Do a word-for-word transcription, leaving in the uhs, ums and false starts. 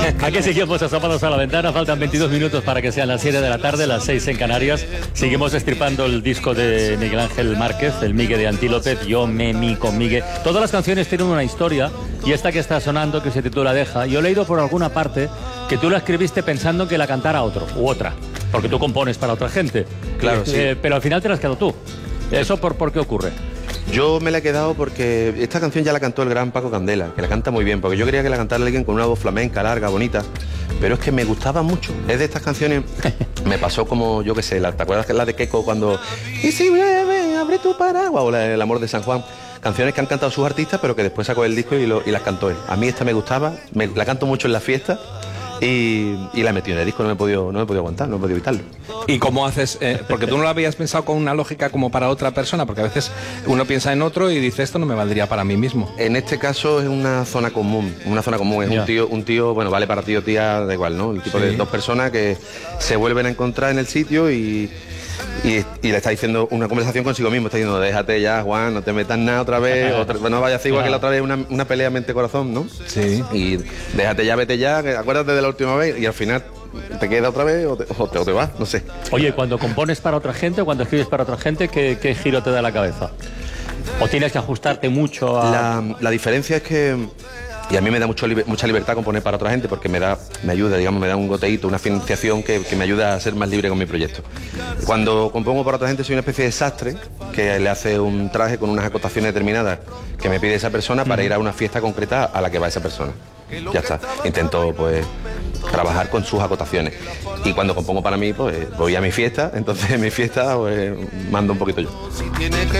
Aquí seguimos asomados a la ventana, faltan veintidós minutos para que sean las siete de la tarde, las seis en Canarias. Seguimos estripando el disco de Miguel Ángel Márquez, el Migue de Antílope, Yo me mi con Migue. Todas las canciones tienen una historia, y esta que está sonando, que se titula Deja, yo he leído por alguna parte que tú la escribiste pensando que la cantara otro, u otra, porque tú compones para otra gente. Claro, eh, sí. eh, pero al final te la has quedado tú. ¿Eso por, por qué ocurre? Yo me la he quedado porque esta canción ya la cantó el gran Paco Candela, que la canta muy bien, porque yo quería que la cantara alguien con una voz flamenca, larga, bonita, pero es que me gustaba mucho. Es de estas canciones, me pasó como, yo qué sé, la, ¿te acuerdas que es la de Keiko cuando y si bebe, abre tu paraguas? O la, El amor de San Juan. Canciones que han cantado sus artistas, pero que después sacó el disco y, lo, y las cantó él. A mí esta me gustaba, me, la canto mucho en las fiestas. Y, y la he metido en el disco, no me he podido, no me he podido aguantar, no he podido evitarlo. ¿Y cómo haces? Eh, porque tú no lo habías pensado con una lógica como para otra persona, porque a veces uno piensa en otro y dice, esto no me valdría para mí mismo. En este caso es una zona común, una zona común, es Ya. un tío, un tío, bueno, vale para ti o tía, da igual, ¿no? El tipo Sí. de dos personas que se vuelven a encontrar en el sitio y, y, y le está diciendo una conversación consigo mismo, está diciendo, déjate ya, Juan, no te metas nada otra vez, otra, no vayas a hacer igual que la otra vez, una, una pelea mente-corazón, ¿no? Sí. Y déjate ya, vete ya, que acuérdate de la última vez, y al final te queda otra vez o te, o te, o te vas, no sé. Oye, cuando compones para otra gente o cuando escribes para otra gente, ¿qué, qué giro te da la cabeza? ¿O tienes que ajustarte mucho a...? La, la diferencia es que, y a mí me da mucho, liber- mucha libertad componer para otra gente porque me da, me ayuda, digamos, me da un goteíto, una financiación que, que me ayuda a ser más libre con mi proyecto. Cuando compongo para otra gente soy una especie de sastre que le hace un traje con unas acotaciones determinadas que me pide esa persona para ir a una fiesta concreta a la que va esa persona. Ya está. Intento, pues, trabajar con sus acotaciones. Y cuando compongo para mí, pues voy a mi fiesta, entonces en mi fiesta pues, mando un poquito yo.